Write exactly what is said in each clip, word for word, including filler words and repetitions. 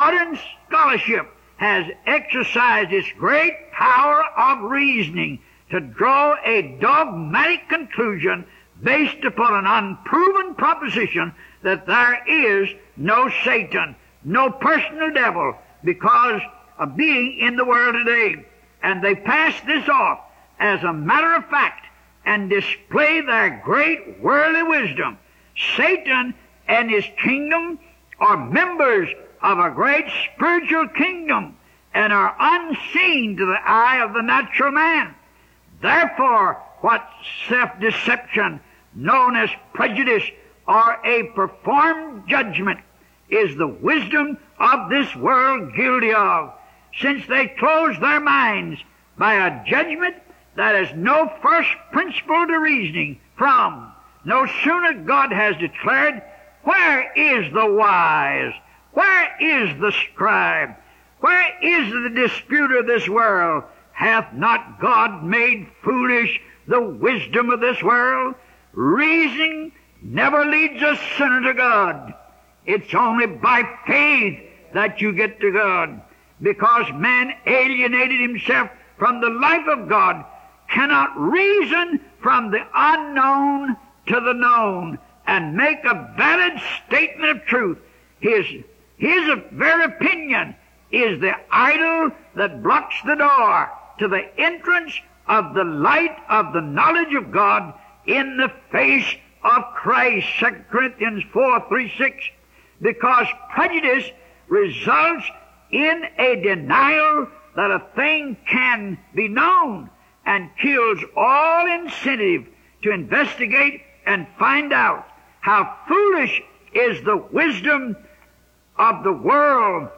modern scholarship has exercised its great power of reasoning to draw a dogmatic conclusion based upon an unproven proposition that there is no Satan, no personal devil, because of being in the world today. And they pass this off as a matter of fact and display their great worldly wisdom. Satan and his kingdom are members of a great spiritual kingdom and are unseen to the eye of the natural man. Therefore, what self-deception, known as prejudice or a performed judgment, is the wisdom of this world guilty of, since they close their minds by a judgment that has no first principle to reasoning from. No sooner God has declared, where is the wise? Where is the scribe? Where is the disputer of this world? Hath not God made foolish the wisdom of this world? Reasoning never leads a sinner to God. It's only by faith that you get to God, because man alienated himself from the life of God cannot reason from the unknown to the known and make a valid statement of truth. His, his very opinion is the idol that blocks the door to the entrance of the light of the knowledge of God in the face of Christ. Second Corinthians four, three, six. Because prejudice results in a denial that a thing can be known and kills all incentive to investigate and find out. How foolish is the wisdom of the world,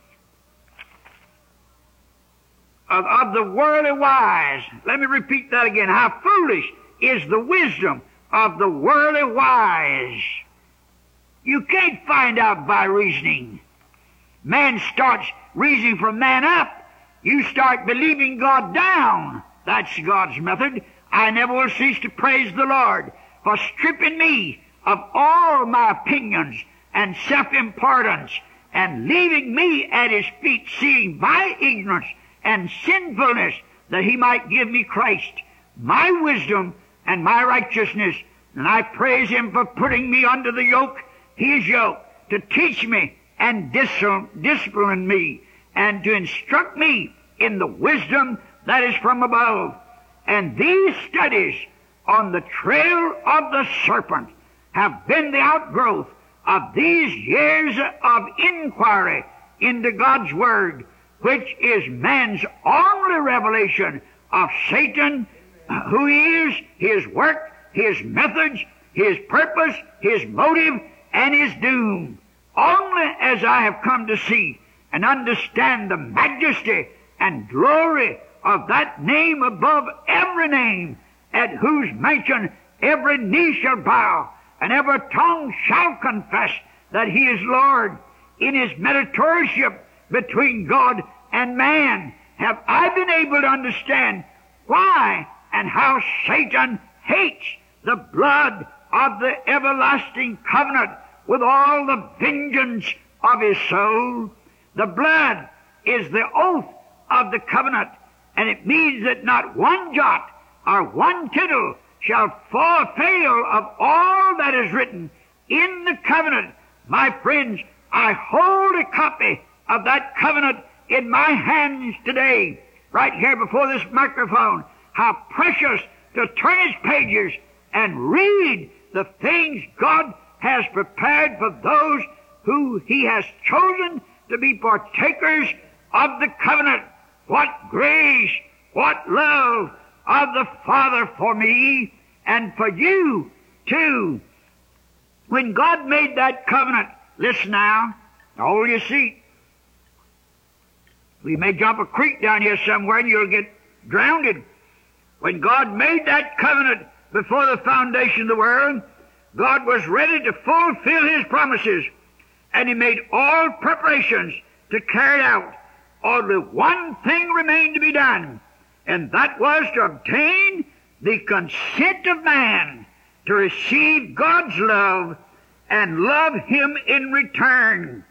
of, of the worldly wise. Let me repeat that again. How foolish is the wisdom of the worldly wise. You can't find out by reasoning. Man starts reasoning from man up. You start believing God down. That's God's method. I never will cease to praise the Lord for stripping me of all my opinions and self-importance and leaving me at His feet, seeing my ignorance and sinfulness, that He might give me Christ, my wisdom and my righteousness. And I praise Him for putting me under the yoke, His yoke, to teach me and discipline me and to instruct me in the wisdom that is from above. And these studies on the trail of the serpent have been the outgrowth of these years of inquiry into God's Word, which is man's only revelation of Satan, who he is, his work, his methods, his purpose, his motive, and his doom. Only as I have come to see and understand the majesty and glory of that name above every name, at whose mention every knee shall bow and every tongue shall confess that He is Lord, in His mediatorship between God and man, have I been able to understand why and how Satan hates the blood of the everlasting covenant with all the vengeance of his soul. The blood is the oath of the covenant, and it means that not one jot or one tittle shall fall fail of all that is written in the covenant. My friends, I hold a copy of that covenant in my hands today, right here before this microphone. How precious to turn its pages and read the things God has prepared for those who He has chosen to be partakers of the covenant. What grace, what love of the Father for me and for you too. When God made that covenant, listen now, hold your seat. We may jump a creek down here somewhere and you'll get drowned. When God made that covenant before the foundation of the world, God was ready to fulfill His promises, and He made all preparations to carry it out. Only one thing remained to be done, and that was to obtain the consent of man to receive God's love and love Him in return.